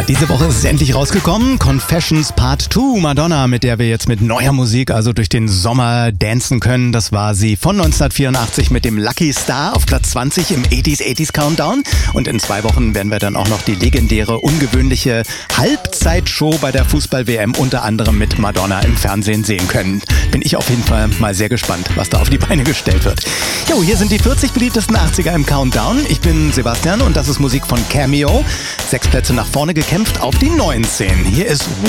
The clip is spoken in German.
Ja, diese Woche ist es endlich rausgekommen. Confessions Part 2, Madonna, mit der wir jetzt mit neuer Musik also durch den Sommer dancen können. Das war sie von 1984 mit dem Lucky Star auf Platz 20 im 80s Countdown. Und in 2 Wochen werden wir dann auch noch die legendäre, ungewöhnliche Halbzeitshow bei der Fußball-WM unter anderem mit Madonna im Fernsehen sehen können. Bin ich auf jeden Fall mal sehr gespannt, was da auf die Beine gestellt wird. Jo, hier sind die 40 beliebtesten 80er im Countdown. Ich bin Sebastian und das ist Musik von Cameo. 6 Plätze nach vorne gekämpft auf die 19. Hier ist